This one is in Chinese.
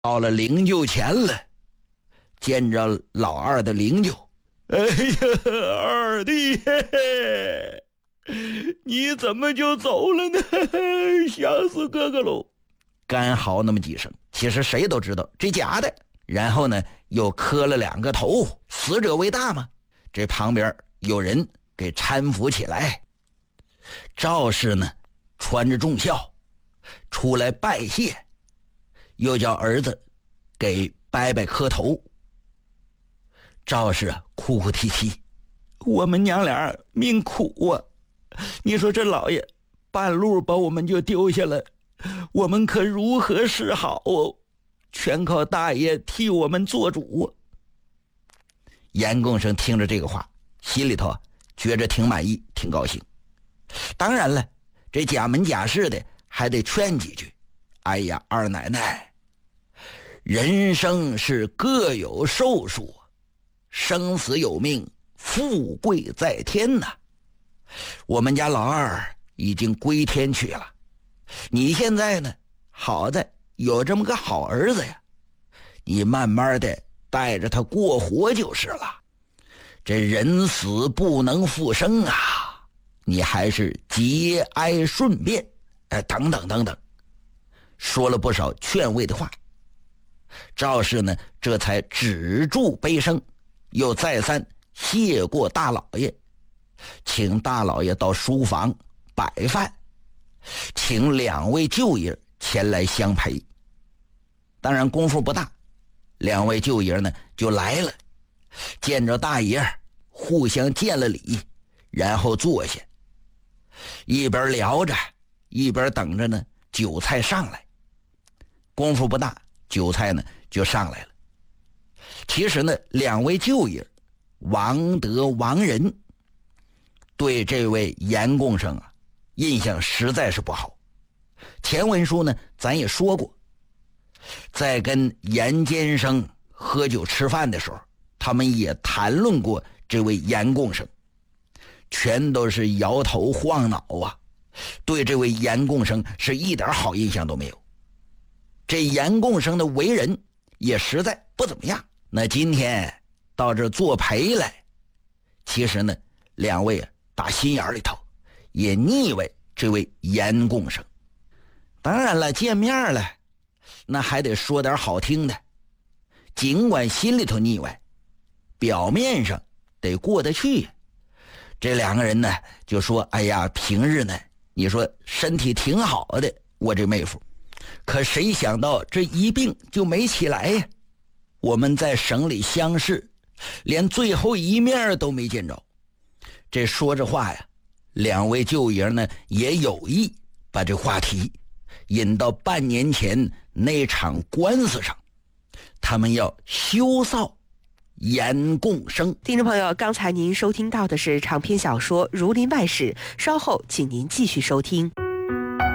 到了灵柩前了，见着老二的灵柩，哎呀，二弟，你怎么就走了呢？想死哥哥喽！干嚎那么几声，其实谁都知道这假的。然后呢，又磕了2个头，死者为大嘛。这旁边有人给搀扶起来。赵氏呢，穿着重孝出来拜谢，又叫儿子给伯伯磕头。赵氏哭哭啼啼，我们娘俩命苦啊！你说这老爷半路把我们就丢下了，我们可如何是好哦？全靠大爷替我们做主。严贡生听着这个话，心里头觉着挺满意，挺高兴。当然了，这假门假式的还得劝几句。哎呀，二奶奶，人生是各有寿数，生死有命，富贵在天呐。我们家老二已经归天去了，你现在呢，好在有这么个好儿子呀，你慢慢的带着他过活就是了。这人死不能复生啊，你还是节哀顺变，等等等等，说了不少劝慰的话。赵氏呢，这才止住悲声，又再三谢过大老爷，请大老爷到书房摆饭，请2位舅爷前来相陪。当然功夫不大，2位舅爷呢就来了，见着大爷互相见了礼，然后坐下，一边聊着一边等着呢酒菜上来。功夫不大，酒菜呢就上来了。其实呢，2位舅爷王德、王仁对这位严贡生啊印象实在是不好。前文书呢咱也说过，在跟严监生喝酒吃饭的时候，他们也谈论过这位严贡生，全都是摇头晃脑啊，对这位严贡生是一点好印象都没有。这严贡生的为人也实在不怎么样。那今天到这作陪来，其实呢2位打心眼里头也腻歪这位严贡生。当然了，见面了那还得说点好听的，尽管心里头腻歪，表面上得过得去。这2个人呢就说，哎呀，平日呢你说身体挺好的我这妹夫，可谁想到这一病就没起来呀。我们在省里乡试，连最后一面都没见着。这说着话呀，2位舅爷呢也有意把这话题引到半年前那场官司上，他们要休臊严贡生。 听众朋友，刚才您收听到的是长篇小说《儒林外史》，稍后请您继续收听。